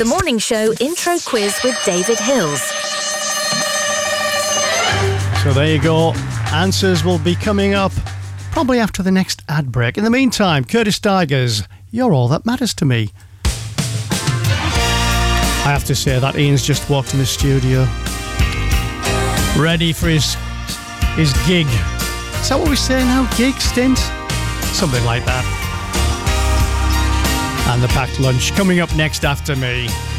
The Morning Show intro quiz with David Hills. So there you go. Answers will be coming up probably after the next ad break. In the meantime, Curtis Tigers, You're All That Matters to Me. I have to say that Ian's just walked in the studio, ready for his gig. Is that what we say now? Gig? Stint? Something like that. And the packed lunch coming up next after me.